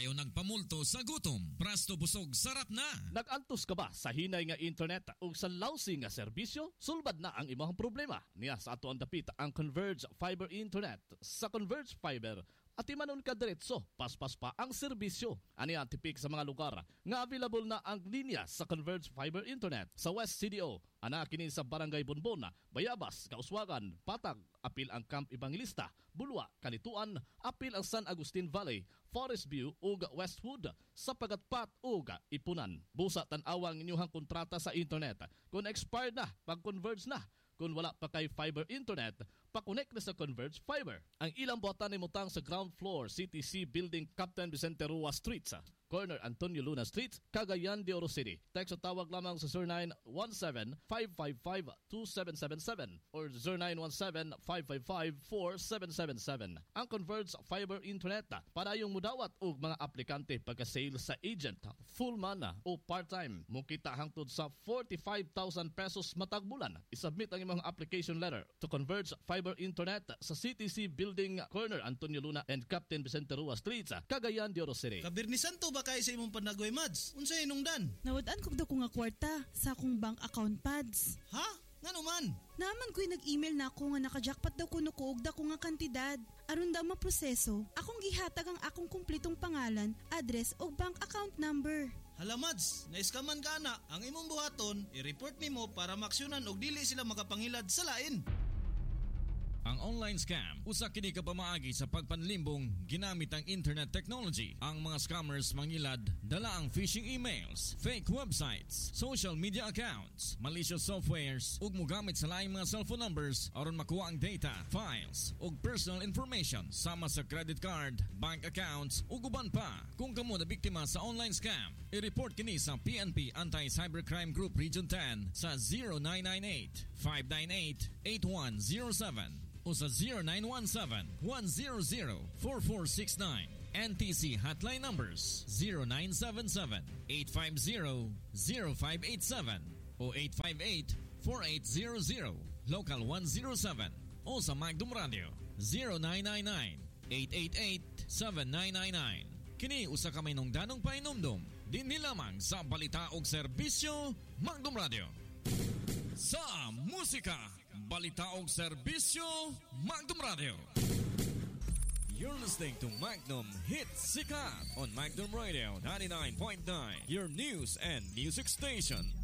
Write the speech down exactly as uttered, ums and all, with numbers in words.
Ayaw nagpamulto sa gutom. Prasto busog sarap na. Nagantos ka ba sa hinay nga internet o sa lousy nga serbisyo? Sulbad na ang imong problema. Niya sa ato ang dapit ang Converge Fiber Internet. Sa Converge Fiber, at imanon ka diretso, paspas pa ang serbisyo. Ani ang tipik sa mga lugar nga available na ang linya sa Converge Fiber Internet sa West C D O. Ana kini sa Barangay Bonbon, Bayabas, Kauswagan, Patag, apil ang Camp Evangelista, Bulwa, Kanituan, apil ang San Agustin Valley, Forest View ug Westwood, sa Pagatpat ug Ipunan. Busa tan-awang inyuhang kontrata sa internet. Kung expired na, pag-converge na. Kung wala pa kay fiber internet, pakonek na sa Converge Fiber. Ang ilang buhatan ay mutang sa ground floor, C T C Building, Captain Vicente Rua Street, sa corner Antonio Luna Street, Cagayan de Oro City. Text o tawag lamang sa zero nine one seven, five five five, two seven seven seven or zero nine one seven, five five five, four seven seven seven. Ang Converge Fiber Internet para yung mudawat o mga aplikante pagka-sale sa agent, full man o part-time. Mukita hangtod sa forty-five thousand pesos matag bulan. Isubmit ang imong application letter to Converge Fiber Internet sa C T C Building, corner Antonio Luna and Captain Vicente Rua Street, Cagayan de Oro City. Kabirnisan to ba kay sa imong panagway, Mads? Unsay inungdan? Nawad-an ko daw ko nga kwarta sa akong bank account pads. Ha? Nga naman? Naman ko'y nag-email na ako nga nakajackpot daw ko nukuog da ko nga kantidad. Aron daw maproseso, akong gihatag ang akong kumplitong pangalan, address o bank account number. Hala, Mads, naiskaman ka na. Ang imong buhaton, i-report nimo para maksyonan og dili sila makapangilad sa lain. Ang online scam, usa kini ka pamaagi sa pagpanlimbong ginamit ang internet technology. Ang mga scammers mangilad dala ang phishing emails, fake websites, social media accounts, malicious softwares ug mogamit sa laing mga cellphone numbers aron makuha ang data, files ug personal information sama sa credit card, bank accounts ug uban pa. Kung kamo na biktima sa online scam, i-report kini sa P N P Anti-Cybercrime Group Region ten sa zero nine nine eight, five nine eight, eight one zero seven o sa zero nine one seven, one zero zero, four four six nine. N T C hotline numbers zero nine seven seven, eight five zero, zero five eight seven o eight five eight, four eight zero zero. Local one zero seven o sa Magdum Radio zero nine nine nine, eight eight eight, seven nine nine nine. Kini usa ka may nungdanong painumdum dinhi lamang sa balita og serbisyo Magdum Radio. Sa musika, balita og serbisyo Magdum Radio. You're listening to Magnum Hit Sikat on Magnum Radio ninety-nine point nine, your news and music station.